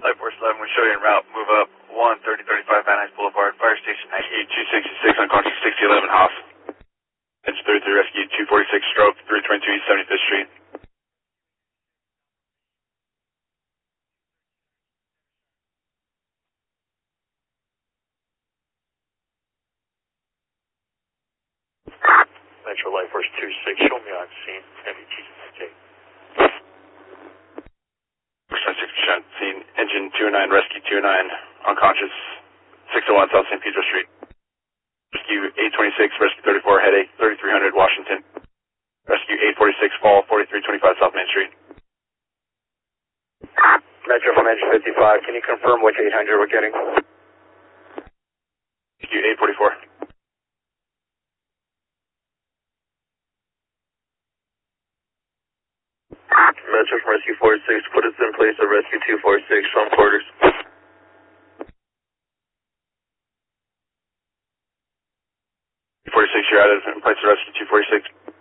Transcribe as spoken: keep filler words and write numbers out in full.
Light Force eleven, we show you en route. Move up one thirty thirty-five Van Nuys Boulevard, Fire Station ninety-eight two sixty-six, unconscious sixty eleven Haas. Engine thirty-three Rescue two forty-six stroke three twenty-two East seventy-fifth Street. Metro Light Force two six, show me on scene, M E T J. percent six percent scene, engine two oh nine, rescue two oh nine, unconscious, six oh one South Saint Pedro Street. Rescue eight twenty-six, rescue thirty-four, headache, thirty-three hundred Washington. Rescue eight forty-six, fall, forty-three twenty-five South Main Street. Metro from engine fifty-five, can you confirm which eight hundred we're getting? Rescue eight forty-four. Metro from rescue forty-six, put us in place of rescue two forty-six, from quarters. forty-six, you're out of in place of rescue two forty-six.